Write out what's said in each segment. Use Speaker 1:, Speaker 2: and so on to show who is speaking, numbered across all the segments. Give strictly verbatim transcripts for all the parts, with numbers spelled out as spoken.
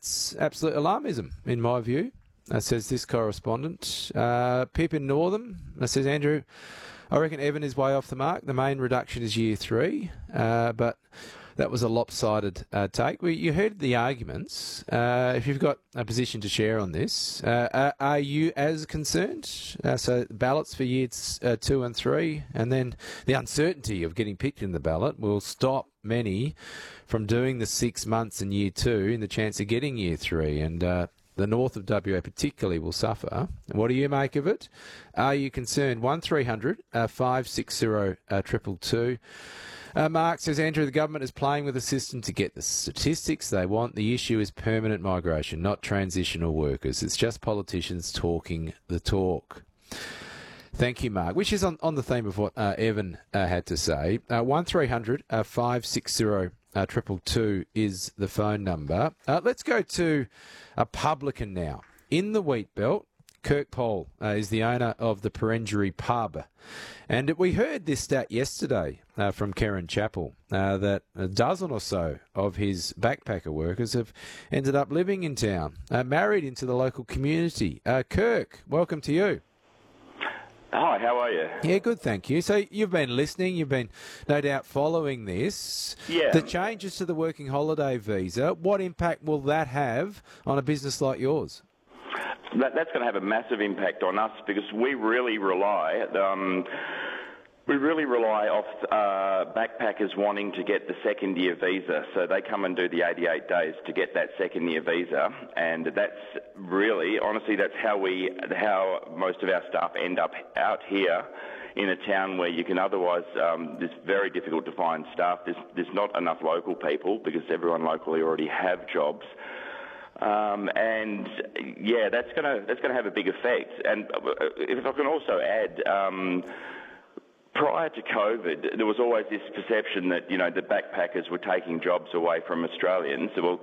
Speaker 1: That's absolute alarmism, in my view, uh, says this correspondent. Uh, Pip in Northam uh, says, Andrew, I reckon Evan is way off the mark. The main reduction is year three, uh, but that was a lopsided uh, take. Well, you heard the arguments. Uh, if you've got a position to share on this, uh, are, are you as concerned? Uh, so ballots for years uh, two and three, and then the uncertainty of getting picked in the ballot will stop many from doing the six months in year two in the chance of getting year three. And uh, the north of W A particularly will suffer. What do you make of it? Are you concerned? one three hundred five six zero two two two. Uh, Mark says, Andrew, the government is playing with the system to get the statistics they want. The issue is permanent migration, not transitional workers. It's just politicians talking the talk. Thank you, Mark. Which is on, on the theme of what uh, Evan uh, had to say. Uh, one three hundred five six zero two two two is the phone number. Uh, let's go to a publican now. In the wheat belt, Kirk Pole uh, is the owner of the Perengerie Pub. And we heard this stat yesterday uh, from Karen Chappell, uh, that a dozen or so of his backpacker workers have ended up living in town, uh, married into the local community. Uh, Kirk, welcome to you.
Speaker 2: Hi, how are you?
Speaker 1: Yeah, good, thank you. So you've been listening, you've been no doubt following this.
Speaker 2: Yeah.
Speaker 1: The changes to the working holiday visa, what impact will that have on a business like yours?
Speaker 2: That, that's going to have a massive impact on us because we really rely, um, we really rely off uh, backpackers wanting to get the second year visa. So they come and do the eighty-eight days to get that second year visa, and that's really, honestly, that's how we, how most of our staff end up out here in a town where you can otherwise, um, it's very difficult to find staff. There's, there's not enough local people because everyone locally already have jobs. Um, and yeah, that's going to that's going to have a big effect. And if I can also add, um, prior to COVID, there was always this perception that you know the backpackers were taking jobs away from Australians. Well,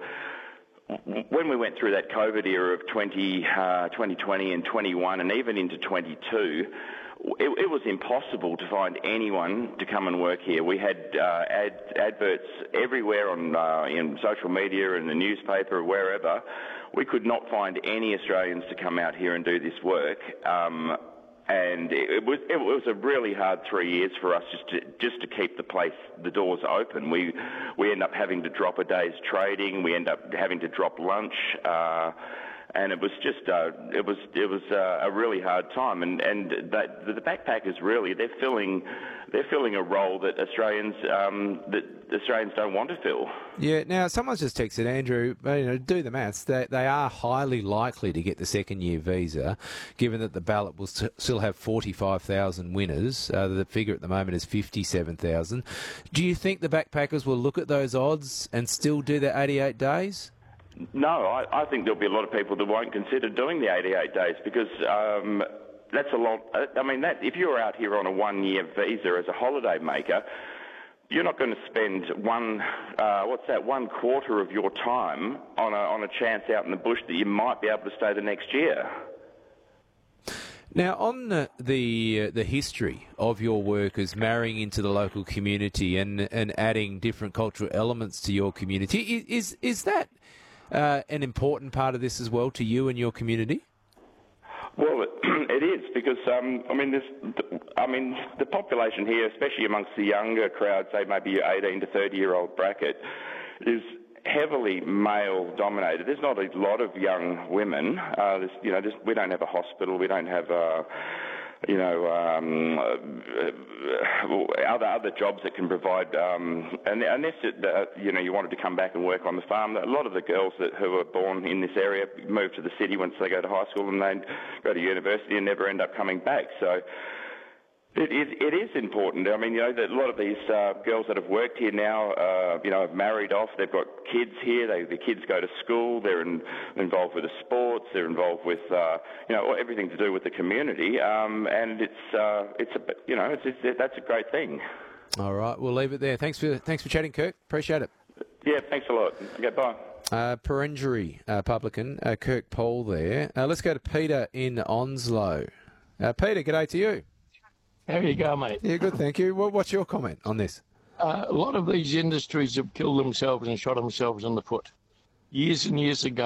Speaker 2: when we went through that COVID era of twenty, uh, twenty twenty and twenty-one, and even into twenty-two. It, it was impossible to find anyone to come and work here. We had uh, ad, adverts everywhere on uh, in social media and the newspaper, wherever. We could not find any Australians to come out here and do this work. Um, and it, it was it was a really hard three years for us just to just to keep the place, the doors open. We we end up having to drop a day's trading. We end up having to drop lunch. Uh, And it was just, uh, it was, it was uh, a really hard time. And and that, the backpackers really, they're filling, they're filling a role that Australians, um, that Australians don't want to fill.
Speaker 1: Yeah. Now, someone's just texted, Andrew. You know, do the maths. They they are highly likely to get the second year visa, given that the ballot will st- still have forty-five thousand winners. Uh, the figure at the moment is fifty-seven thousand. Do you think the backpackers will look at those odds and still do their eighty-eight days?
Speaker 2: No, I, I think there'll be a lot of people that won't consider doing the eighty-eight days because um, that's a lot. I mean, that if you're out here on a one-year visa as a holiday maker, you're not going to spend one, uh, what's that, one quarter of your time on a, on a chance out in the bush that you might be able to stay the next year.
Speaker 1: Now, on the the, uh, the history of your workers marrying into the local community and and adding different cultural elements to your community, is is that uh, an important part of this as well to you and your community?
Speaker 2: Well, it, it is because um, I mean, this, I mean, the population here, especially amongst the younger crowd, say maybe your eighteen to thirty year old bracket, is heavily male dominated. There's not a lot of young women. Uh, there's, you know, there's, we don't have a hospital. We don't have a, you know, um, uh, other other jobs that can provide. Um, and unless it, uh, you know you wanted to come back and work on the farm, a lot of the girls that who are born in this area move to the city once they go to high school and they go to university and never end up coming back. So. It is, it is important. I mean, you know, that a lot of these uh, girls that have worked here now, uh, you know, have married off. They've got kids here. They, the kids go to school. They're in, involved with the sports. They're involved with, uh, you know, everything to do with the community. Um, and it's, uh, it's a, you know, it's, it's, that's a great thing.
Speaker 1: All right, we'll leave it there. Thanks for thanks for chatting, Kirk. Appreciate it.
Speaker 2: Yeah, thanks a lot. Okay, bye.
Speaker 1: Uh, Perengerie uh, publican, uh, Kirk Pole there. Uh, let's go to Peter in Onslow. Uh, Peter, g'day to you.
Speaker 3: How you go, mate?
Speaker 1: Yeah, good, thank you. What, what's your comment on this?
Speaker 3: Uh, a lot of these industries have killed themselves and shot themselves in the foot. Years and years ago,